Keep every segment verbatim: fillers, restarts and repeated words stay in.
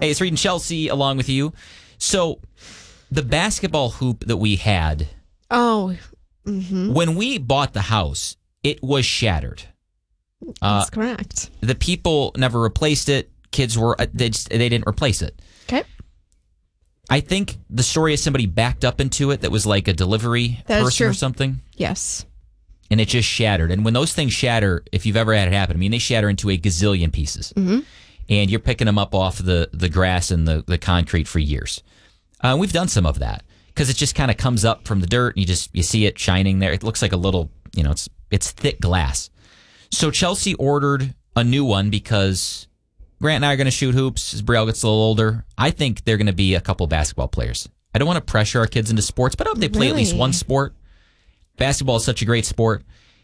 Hey, it's Reed and Chelsea along with you. So, the basketball hoop that we had, Oh, mm-hmm. when we bought the house, it was shattered. That's uh, correct. The people never replaced it. Kids were, they, just, they didn't replace it. Okay. I think the story is somebody backed up into it that was like a delivery That is person true. or something. Yes. And it just shattered. And when those things shatter, if you've ever had it happen, I mean, they shatter into a gazillion pieces. Mm-hmm. And you're picking them up off the, the grass and the, the concrete for years. Uh, we've done some of that because it just kind of comes up from the dirt and you just you see it shining there. It looks like a little, you know, it's it's thick glass. So Chelsea ordered a new one because Grant and I are going to shoot hoops as Brielle gets a little older. I think they're going to be a couple basketball players. I don't want to pressure our kids into sports, but I hope they play Really? at least one sport. Basketball is such a great sport.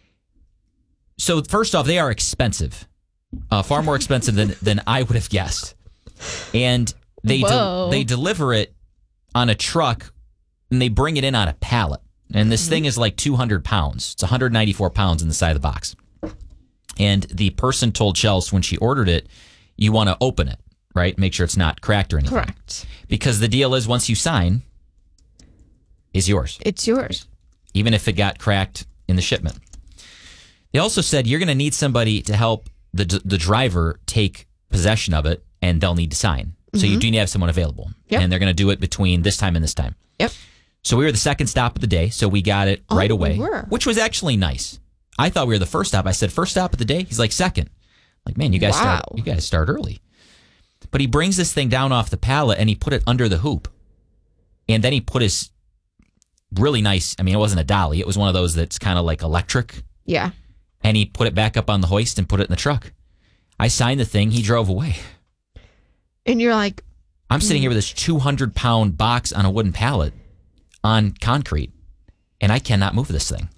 So first off, they are expensive. Uh, far more expensive than, than I would have guessed. And they Whoa. de- they deliver it on a truck and they bring it in on a pallet. And this thing is like two hundred pounds. It's one hundred ninety-four pounds in the side of the box. And the person told Chelsea when she ordered it, you want to open it, right? Make sure it's not cracked or anything. Correct. Because the deal is once you sign, it's yours. It's yours. Even if it got cracked in the shipment. They also said you're going to need somebody to help the the driver take possession of it, and they'll need to sign. So Mm-hmm. you do need to have someone available. Yep. And they're going to do it between this time and this time. Yep. So we were the second stop of the day, so we got it Oh, right we away, were. which was actually nice. I thought we were the first stop. I said, first stop of the day? He's like, second. Like, man, you guys start Wow. you guys start early. But he brings this thing down off the pallet, and he put it under the hoop. And then he put his really nice, I mean, it wasn't a dolly. It was one of those that's kind of like electric. Yeah. And he put it back up on the hoist and put it in the truck. I signed the thing. He drove away. And you're like, I'm sitting here with this two hundred pound box on a wooden pallet on concrete, and I cannot move this thing.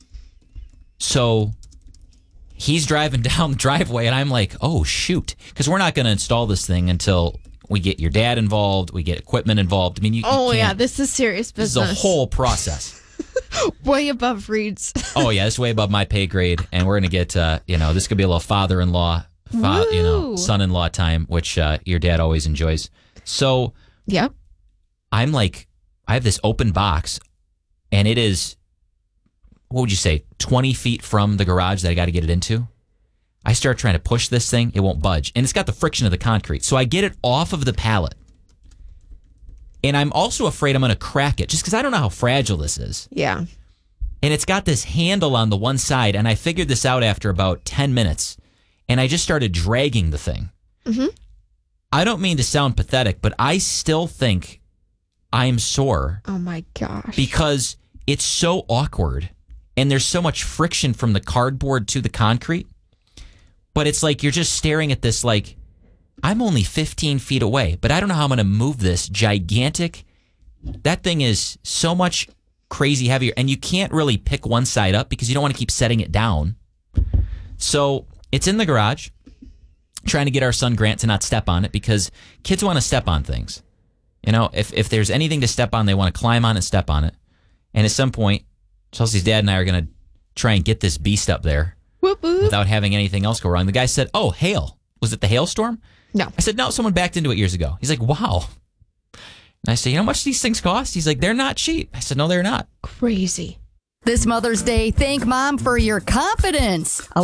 So he's driving down the driveway, and I'm like, oh, shoot. Because we're not going to install this thing until we get your dad involved, we get equipment involved. I mean, you, you oh, yeah, can't- this is serious this business. is a whole process. Way above Reed's. Oh, yeah, this is way above my pay grade, and we're going to get, uh, you know, this could be a little father-in-law, fa- you know, Woo. son-in-law time, which uh, your dad always enjoys. So Yep. I'm like, I have this open box, and it is, what would you say, twenty feet from the garage that I got to get it into. I start trying to push this thing, it won't budge. And it's got the friction of the concrete. So I get it off of the pallet. And I'm also afraid I'm going to crack it, just because I don't know how fragile this is. Yeah. And it's got this handle on the one side, and I figured this out after about ten minutes. And I just started dragging the thing. Mm-hmm. I don't mean to sound pathetic, but I still think I'm sore Oh, my gosh. because it's so awkward and there's so much friction from the cardboard to the concrete. But it's like you're just staring at this like, I'm only fifteen feet away, but I don't know how I'm going to move this gigantic. That thing is so much crazy heavier, and you can't really pick one side up because you don't want to keep setting it down. So it's in the garage, trying to get our son Grant to not step on it because kids want to step on things. You know, if, if there's anything to step on, they want to climb on and step on it. And at some point, Chelsea's dad and I are going to try and get this beast up there Whoop, whoop. without having anything else go wrong. The guy said, oh, hail. Was it the hailstorm? No. I said, no, someone backed into it years ago. He's like, wow. And I said, you know how much these things cost? He's like, they're not cheap. I said, no, they're not. Crazy. This Mother's Day, thank Mom for your confidence.